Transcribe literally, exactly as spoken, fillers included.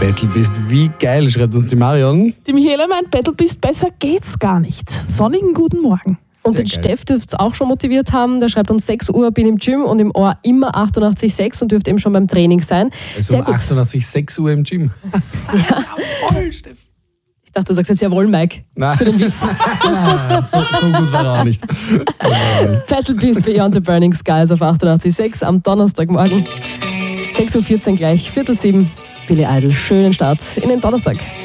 Battle bist. Wie geil, schreibt uns die Marion. Die Michaela meint, Battle bist, besser geht's gar nicht. Sonnigen guten Morgen. Und den Steff dürft es auch schon motiviert haben. Der schreibt uns sechs Uhr, bin im Gym und im Ohr immer achtundachtzig Komma sechs und dürfte eben schon beim Training sein. Also Sehr um gut. achtundachtzig, sechs Uhr im Gym. Ja. Jawohl, Steff. Ich dachte, du sagst jetzt jawohl, Mike. Nein. Für den Witz. so, so gut war er auch nicht. So war er auch nicht. Battle Beast Beyond the Burning Skies auf achtundachtzig Komma sechs am Donnerstagmorgen. sechs Uhr vierzehn gleich, Viertel sieben. Billy Idol. Schönen Start in den Donnerstag.